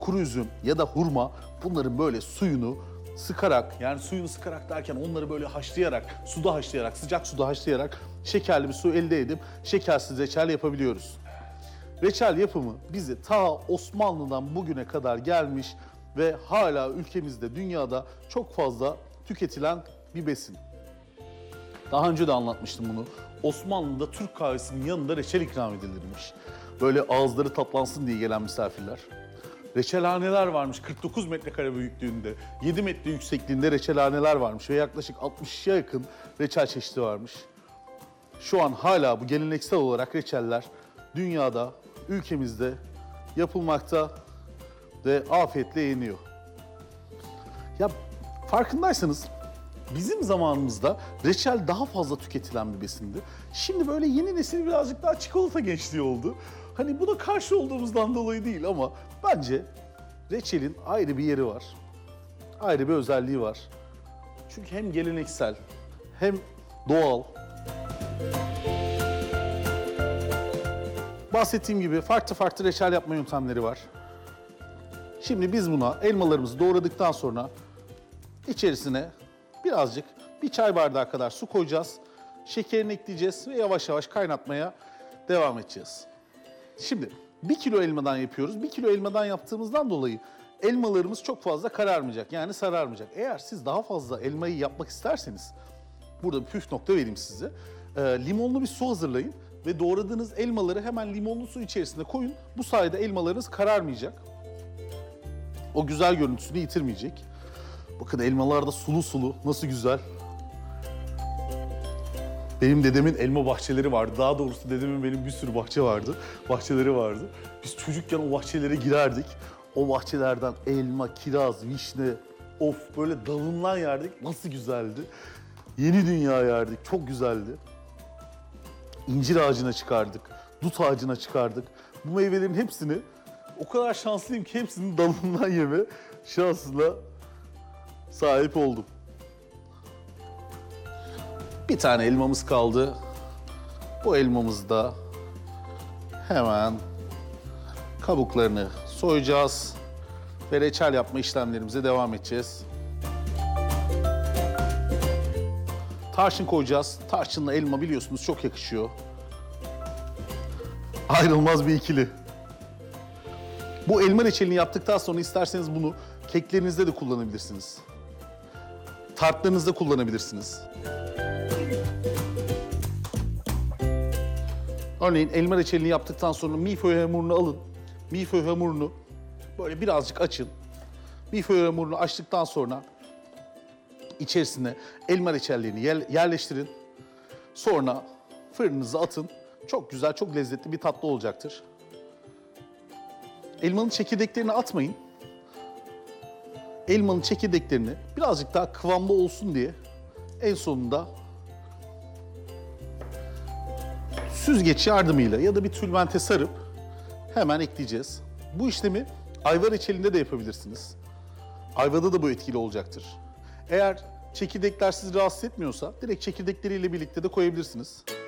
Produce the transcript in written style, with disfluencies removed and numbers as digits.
kuru üzüm ya da hurma, bunların böyle suyunu sıkarak, yani suyunu sıkarak derken onları böyle haşlayarak, suda haşlayarak, sıcak suda haşlayarak şekerli bir su elde edip şekersiz reçel yapabiliyoruz. Reçel yapımı bizi ta Osmanlı'dan bugüne kadar gelmiş ve hala ülkemizde, dünyada çok fazla tüketilen bir besin. Daha önce de anlatmıştım bunu. Osmanlı'da Türk kahvesinin yanında reçel ikram edilirmiş. Böyle ağızları tatlansın diye gelen misafirler. Reçelhaneler varmış 49 metrekare büyüklüğünde, 7 metre yüksekliğinde reçelhaneler varmış ve yaklaşık 60'a yakın reçel çeşidi varmış. Şu an hala bu geleneksel olarak reçeller dünyada, ülkemizde yapılmakta ve afiyetle yeniyor. Ya farkındaysanız bizim zamanımızda reçel daha fazla tüketilen bir besindi. Şimdi böyle yeni nesil birazcık daha çikolata gençliği oldu. Hani buna karşı olduğumuzdan dolayı değil ama bence reçelin ayrı bir yeri var. Ayrı bir özelliği var. Çünkü hem geleneksel hem doğal. Bahsettiğim gibi farklı farklı reçel yapma yöntemleri var. Şimdi biz buna elmalarımızı doğradıktan sonra içerisine birazcık bir çay bardağı kadar su koyacağız. Şekerini ekleyeceğiz ve yavaş yavaş kaynatmaya devam edeceğiz. Şimdi 1 kilo elmadan yapıyoruz. 1 kilo elmadan yaptığımızdan dolayı elmalarımız çok fazla kararmayacak, yani sararmayacak. Eğer siz daha fazla elmayı yapmak isterseniz, burada bir püf nokta vereyim size. Limonlu bir su hazırlayın ve doğradığınız elmaları hemen limonlu su içerisine koyun. Bu sayede elmalarınız kararmayacak. O güzel görüntüsünü yitirmeyecek. Bakın elmalar da sulu sulu, nasıl güzel. Benim dedemin elma bahçeleri vardı. Daha doğrusu dedemin benim bir sürü bahçeleri vardı. Biz çocukken o bahçelere girerdik. O bahçelerden elma, kiraz, vişne, of böyle dalından yerdik. Nasıl güzeldi. Yeni dünya yerdik, çok güzeldi. İncir ağacına çıkardık, dut ağacına çıkardık. Bu meyvelerin hepsini, o kadar şanslıyım ki hepsinin dalından yeme şansına sahip oldum. Bir tane elmamız kaldı. Bu elmamızı da hemen kabuklarını soyacağız ve reçel yapma işlemlerimize devam edeceğiz. Tarçın koyacağız. Tarçınla elma biliyorsunuz çok yakışıyor. Ayrılmaz bir ikili. Bu elma reçelini yaptıktan sonra isterseniz bunu keklerinizde de kullanabilirsiniz. Tartlarınızda kullanabilirsiniz. Örneğin elma reçelini yaptıktan sonra milföy hamurunu alın. Milföy hamurunu böyle birazcık açın. Milföy hamurunu açtıktan sonra içerisine elma reçellerini yerleştirin. Sonra fırınınıza atın. Çok güzel, çok lezzetli bir tatlı olacaktır. Elmanın çekirdeklerini atmayın. Elmanın çekirdeklerini birazcık daha kıvamlı olsun diye en sonunda süzgeç yardımıyla ya da bir tülbente sarıp hemen ekleyeceğiz. Bu işlemi ayva reçelinde de yapabilirsiniz. Ayvada da bu etkili olacaktır. Eğer çekirdekler sizi rahatsız etmiyorsa direkt çekirdekleriyle birlikte de koyabilirsiniz.